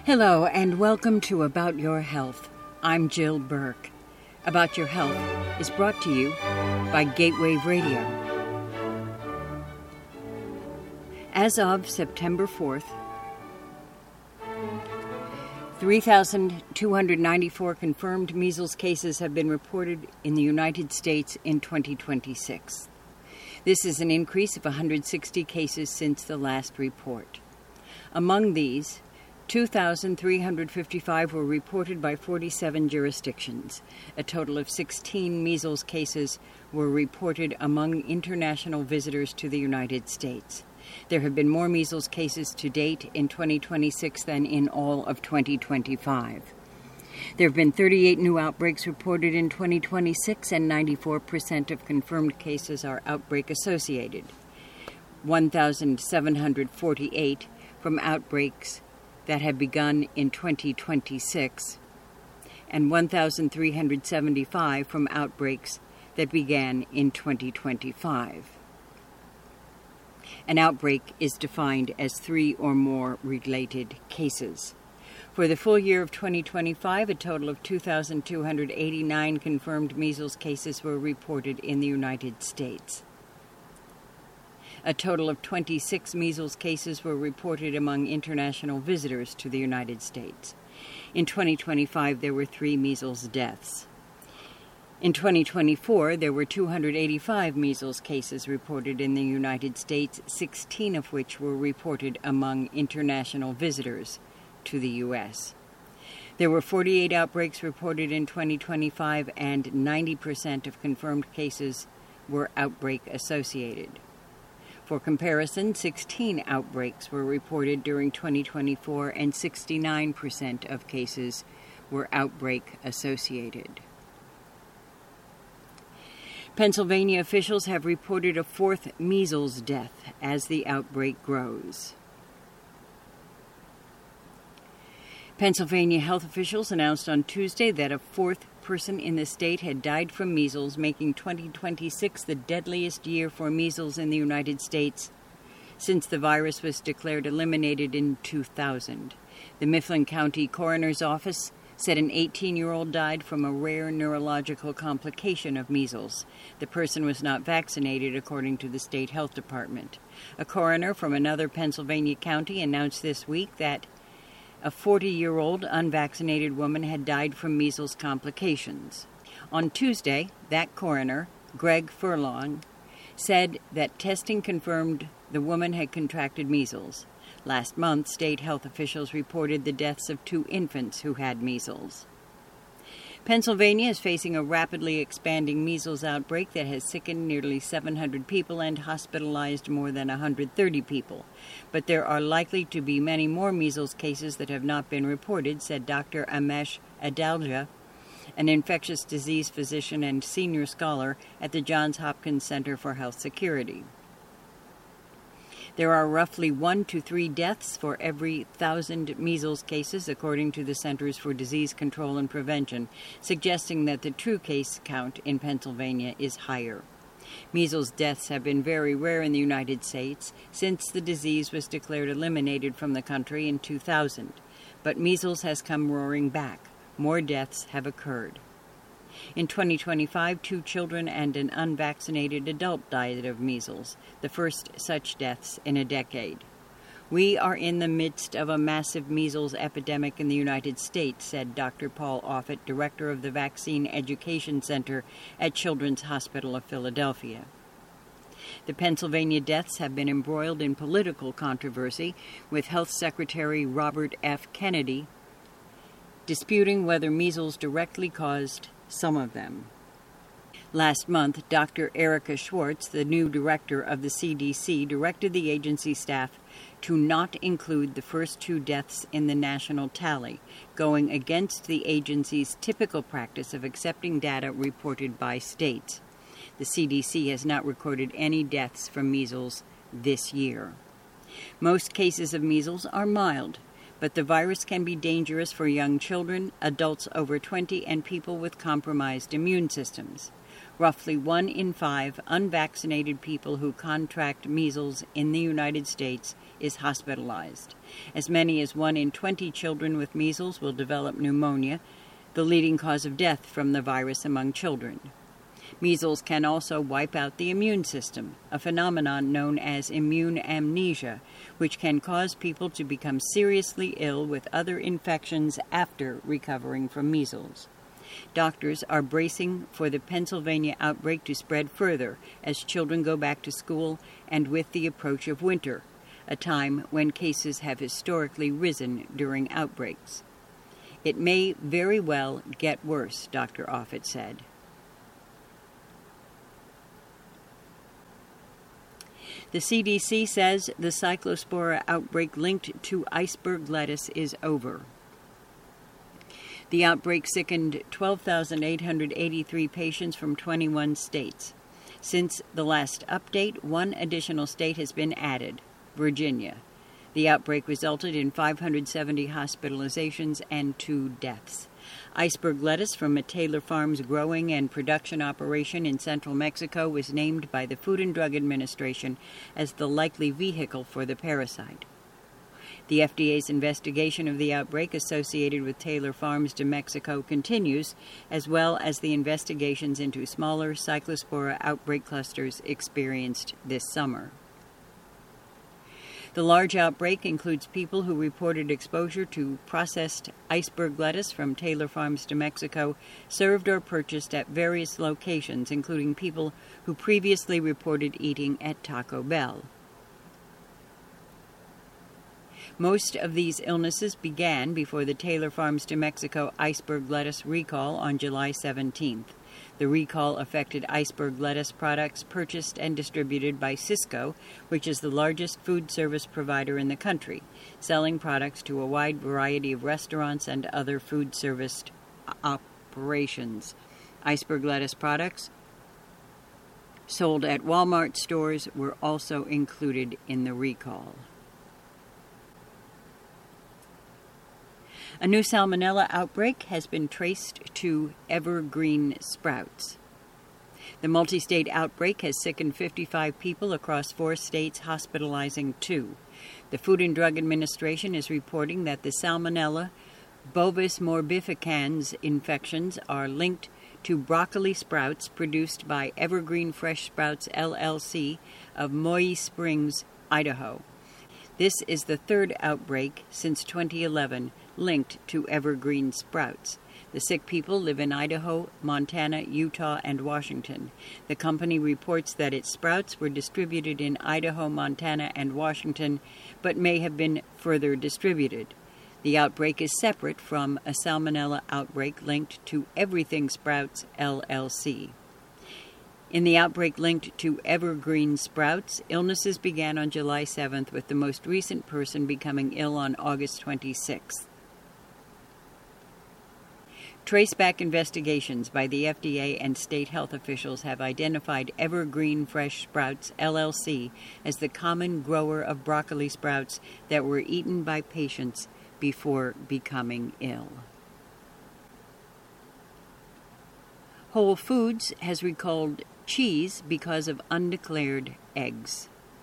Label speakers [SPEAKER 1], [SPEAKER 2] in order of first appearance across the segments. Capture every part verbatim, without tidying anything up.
[SPEAKER 1] Hello and welcome to About Your Health. I'm Jill Burke. About Your Health is brought to you by Gatewave Radio. As of September fourth, three thousand two hundred ninety-four confirmed measles cases have been reported in the United States in twenty twenty-six. This is an increase of one hundred sixty cases since the last report. Among these, two thousand three hundred fifty-five were reported by forty-seven jurisdictions. A total of sixteen measles cases were reported among international visitors to the United States. There have been more measles cases to date in twenty twenty-six than in all of twenty twenty-five. There have been thirty-eight new outbreaks reported in twenty twenty-six, and ninety-four percent of confirmed cases are outbreak-associated. one thousand seven hundred forty-eight from outbreaks that have begun in twenty twenty-six, and one thousand three hundred seventy-five from outbreaks that began in twenty twenty-five. An outbreak is defined as three or more related cases. For the full year of twenty twenty-five, a total of two thousand two hundred eighty-nine confirmed measles cases were reported in the United States. A total of twenty-six measles cases were reported among international visitors to the United States. In twenty twenty-five, there were three measles deaths. In twenty twenty-four, there were two hundred eighty-five measles cases reported in the United States, sixteen of which were reported among international visitors to the U S. There were forty-eight outbreaks reported in twenty twenty-five, and ninety percent of confirmed cases were outbreak-associated. For comparison, sixteen outbreaks were reported during twenty twenty-four, and sixty-nine percent of cases were outbreak-associated. Pennsylvania officials have reported a fourth measles death as the outbreak grows. Pennsylvania health officials announced on Tuesday that a fourth person in the state had died from measles, making twenty twenty-six the deadliest year for measles in the United States since the virus was declared eliminated in two thousand. The Mifflin County Coroner's Office said an eighteen-year-old died from a rare neurological complication of measles. The person was not vaccinated, according to the state health department. A coroner from another Pennsylvania county announced this week that a forty-year-old unvaccinated woman had died from measles complications. On Tuesday, that coroner, Greg Furlong, said that testing confirmed the woman had contracted measles. Last month, state health officials reported the deaths of two infants who had measles. Pennsylvania is facing a rapidly expanding measles outbreak that has sickened nearly seven hundred people and hospitalized more than one hundred thirty people. But there are likely to be many more measles cases that have not been reported, said Doctor Amesh Adalja, an infectious disease physician and senior scholar at the Johns Hopkins Center for Health Security. There are roughly one to three deaths for every thousand measles cases, according to the Centers for Disease Control and Prevention, suggesting that the true case count in Pennsylvania is higher. Measles deaths have been very rare in the United States since the disease was declared eliminated from the country in two thousand. But measles has come roaring back. More deaths have occurred. In twenty twenty-five, two children and an unvaccinated adult died of measles, the first such deaths in a decade. We are in the midst of a massive measles epidemic in the United States, said Doctor Paul Offit, director of the Vaccine Education Center at Children's Hospital of Philadelphia. The Pennsylvania deaths have been embroiled in political controversy, with Health Secretary Robert F. Kennedy disputing whether measles directly caused some of them. Last month, Doctor Erica Schwartz, the new director of the C D C, directed the agency staff to not include the first two deaths in the national tally, going against the agency's typical practice of accepting data reported by states. The C D C has not recorded any deaths from measles this year. Most cases of measles are mild, but the virus can be dangerous for young children, adults over twenty, and people with compromised immune systems. Roughly one in five unvaccinated people who contract measles in the United States is hospitalized. As many as one in twenty children with measles will develop pneumonia, the leading cause of death from the virus among children. Measles can also wipe out the immune system, a phenomenon known as immune amnesia, which can cause people to become seriously ill with other infections after recovering from measles. Doctors are bracing for the Pennsylvania outbreak to spread further as children go back to school and with the approach of winter, a time when cases have historically risen during outbreaks. It may very well get worse, Doctor Offit said. The C D C says the cyclospora outbreak linked to iceberg lettuce is over. The outbreak sickened twelve thousand eight hundred eighty-three patients from twenty-one states. Since the last update, one additional state has been added, Virginia. The outbreak resulted in five hundred seventy hospitalizations and two deaths. Iceberg lettuce from a Taylor Farms growing and production operation in central Mexico was named by the Food and Drug Administration as the likely vehicle for the parasite. The F D A's investigation of the outbreak associated with Taylor Farms de Mexico continues, as well as the investigations into smaller cyclospora outbreak clusters experienced this summer. The large outbreak includes people who reported exposure to processed iceberg lettuce from Taylor Farms de Mexico, served or purchased at various locations, including people who previously reported eating at Taco Bell. Most of these illnesses began before the Taylor Farms de Mexico iceberg lettuce recall on July seventeenth. The recall affected iceberg lettuce products purchased and distributed by Sysco, which is the largest food service provider in the country, selling products to a wide variety of restaurants and other food service operations. Iceberg lettuce products sold at Walmart stores were also included in the recall. A new salmonella outbreak has been traced to evergreen sprouts. The multi-state outbreak has sickened fifty-five people across four states, hospitalizing two. The Food and Drug Administration is reporting that the Salmonella bovis morbificans infections are linked to broccoli sprouts produced by Evergreen Fresh Sprouts L L C of Moyi Springs, Idaho. This is the third outbreak since twenty eleven linked to evergreen sprouts. The sick people live in Idaho, Montana, Utah, and Washington. The company reports that its sprouts were distributed in Idaho, Montana, and Washington, but may have been further distributed. The outbreak is separate from a salmonella outbreak linked to Everything Sprouts L L C. In the outbreak linked to evergreen sprouts, illnesses began on July seventh, with the most recent person becoming ill on August twenty-sixth. Traceback investigations by the F D A and state health officials have identified Evergreen Fresh Sprouts L L C as the common grower of broccoli sprouts that were eaten by patients before becoming ill. Whole Foods has recalled cheese because of undeclared eggs.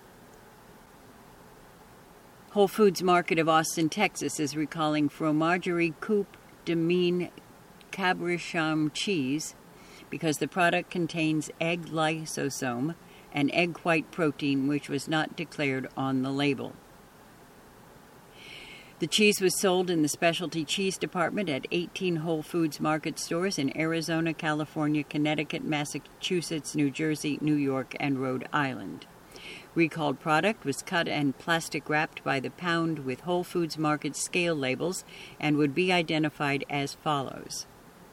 [SPEAKER 1] Whole Foods Market of Austin, Texas is recalling Fromagerie Coupe de Mine Cabrisham cheese because the product contains egg lysosome, an egg white protein which was not declared on the label. The cheese was sold in the specialty cheese department at eighteen Whole Foods Market stores in Arizona, California, Connecticut, Massachusetts, New Jersey, New York, and Rhode Island. Recalled product was cut and plastic wrapped by the pound with Whole Foods Market scale labels and would be identified as follows.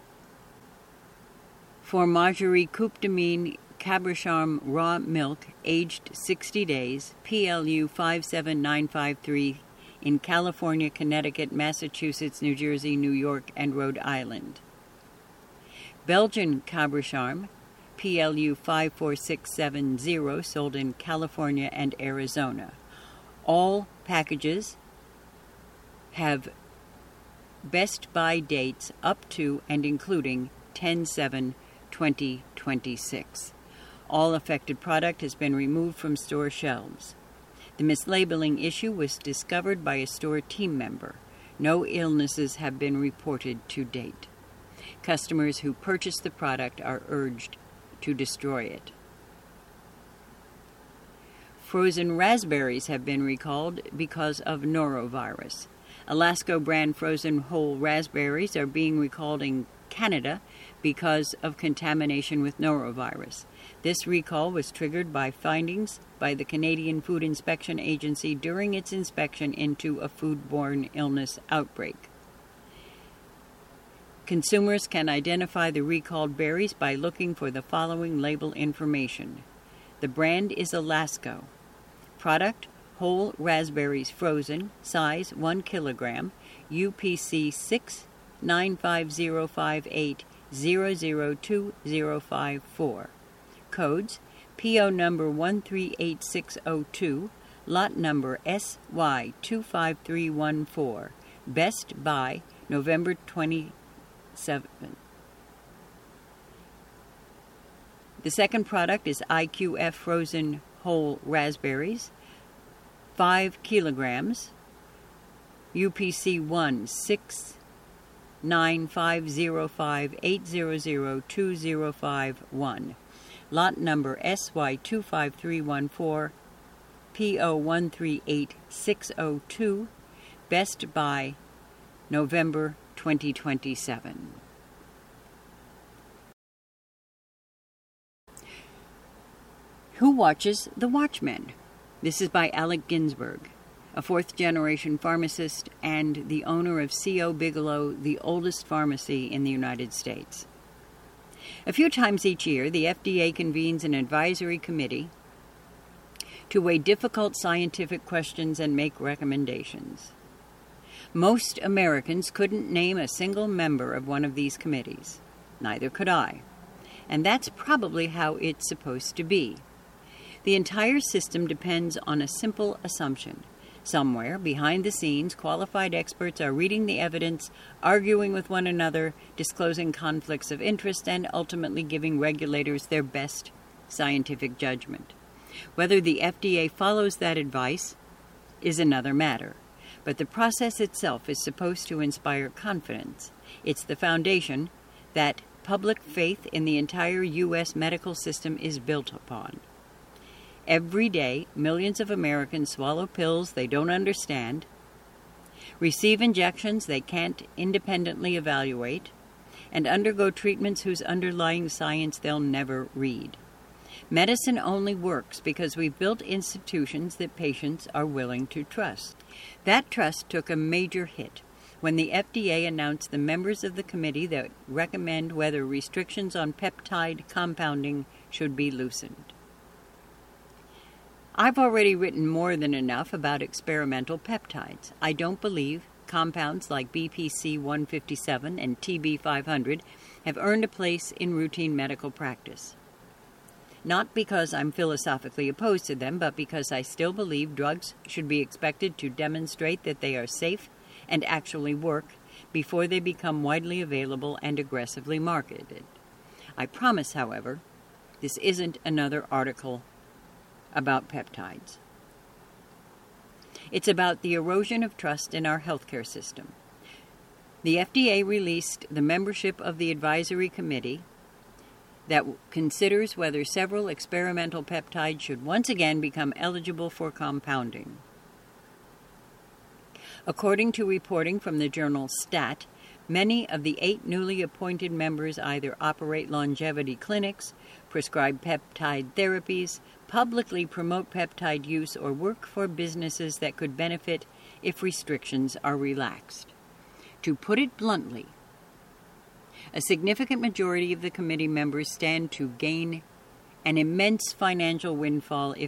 [SPEAKER 1] Fromagerie Coupe de Mine Cabrisham raw milk, aged sixty days, P L U five seven nine five three, in California, Connecticut, Massachusetts, New Jersey, New York, and Rhode Island. Belgian Cabrisham, P L U five four six seven zero, sold in California and Arizona. All packages have best buy dates up to and including ten seven twenty twenty-six. All affected product has been removed from store shelves. The mislabeling issue was discovered by a store team member. No illnesses have been reported to date. Customers who purchase the product are urged to destroy it. Frozen raspberries have been recalled because of norovirus. Alaska brand frozen whole raspberries are being recalled in Canada because of contamination with norovirus. This recall was triggered by findings by the Canadian Food Inspection Agency during its inspection into a foodborne illness outbreak. Consumers can identify the recalled berries by looking for the following label information. The brand is Alaska. Product, whole raspberries frozen, size one kilogram, U P C six nine five zero five eight zero zero two zero five four. Codes, P O number one three eight six zero two, lot number S Y two five three one four, Best Buy, November twenty-seventh. The second product is I Q F frozen whole raspberries, five kilograms, U P C one six nine five zero five eight zero zero two zero five one. Lot number S Y two five three one four, P O one three eight six zero two, Best Buy, November twenty twenty-seven. Who watches The Watchmen? This is by Alec Ginsberg, a fourth-generation pharmacist and the owner of C O Bigelow, the oldest pharmacy in the United States. A few times each year, the F D A convenes an advisory committee to weigh difficult scientific questions and make recommendations. Most Americans couldn't name a single member of one of these committees. Neither could I. And that's probably how it's supposed to be. The entire system depends on a simple assumption. Somewhere, behind the scenes, qualified experts are reading the evidence, arguing with one another, disclosing conflicts of interest, and ultimately giving regulators their best scientific judgment. Whether the F D A follows that advice is another matter, but the process itself is supposed to inspire confidence. It's the foundation that public faith in the entire U S medical system is built upon. Every day, millions of Americans swallow pills they don't understand, receive injections they can't independently evaluate, and undergo treatments whose underlying science they'll never read. Medicine only works because we've built institutions that patients are willing to trust. That trust took a major hit when the F D A announced the members of the committee that recommend whether restrictions on peptide compounding should be loosened. I've already written more than enough about experimental peptides. I don't believe compounds like B P C one fifty-seven and T B five hundred have earned a place in routine medical practice. Not because I'm philosophically opposed to them, but because I still believe drugs should be expected to demonstrate that they are safe and actually work before they become widely available and aggressively marketed. I promise, however, this isn't another article about peptides. It's about the erosion of trust in our healthcare system. The F D A released the membership of the advisory committee that considers whether several experimental peptides should once again become eligible for compounding. According to reporting from the journal Stat, many of the eight newly appointed members either operate longevity clinics, prescribe peptide therapies, publicly promote peptide use, or work for businesses that could benefit if restrictions are relaxed. To put it bluntly, a significant majority of the committee members stand to gain an immense financial windfall if